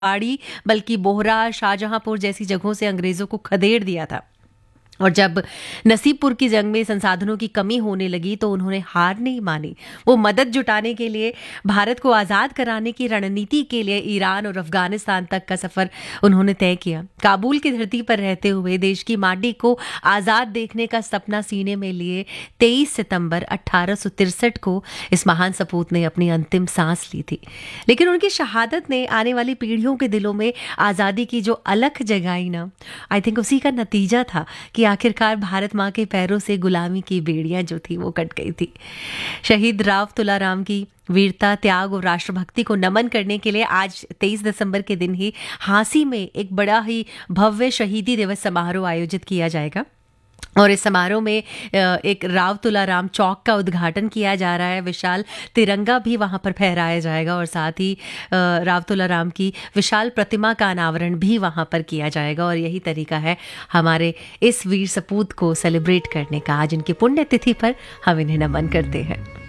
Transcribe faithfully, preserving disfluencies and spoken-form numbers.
पहाड़ी बल्कि बोहरा, शाहजहांपुर जैसी जगहों से अंग्रेजों को खदेड़ दिया था। और जब नसीबपुर की जंग में संसाधनों की कमी होने लगी तो उन्होंने हार नहीं मानी। वो मदद जुटाने के लिए, भारत को आज़ाद कराने की रणनीति के लिए ईरान और अफगानिस्तान तक का सफ़र उन्होंने तय किया। काबुल की धरती पर रहते हुए देश की माटी को आज़ाद देखने का सपना सीने में लिए तेईस सितंबर अट्ठारह सौ तिरसठ को इस महान सपूत ने अपनी अंतिम सांस ली थी। लेकिन उनकी शहादत ने आने वाली पीढ़ियों के दिलों में आज़ादी की जो अलख जगाई ना, आई थिंक उसी का नतीजा था कि आखिरकार भारत माँ के पैरों से गुलामी की बेड़ियां जो थी वो कट गई थी। शहीद राव तुलाराम की वीरता, त्याग और राष्ट्रभक्ति को नमन करने के लिए आज तेईस दिसंबर के दिन ही झांसी में एक बड़ा ही भव्य शहीदी दिवस समारोह आयोजित किया जाएगा। और इस समारोह में एक राव तुलाराम चौक का उद्घाटन किया जा रहा है। विशाल तिरंगा भी वहां पर फहराया जाएगा और साथ ही राव तुलाराम की विशाल प्रतिमा का अनावरण भी वहां पर किया जाएगा। और यही तरीका है हमारे इस वीर सपूत को सेलिब्रेट करने का। आज इनकी पुण्यतिथि पर हम इन्हें नमन करते हैं।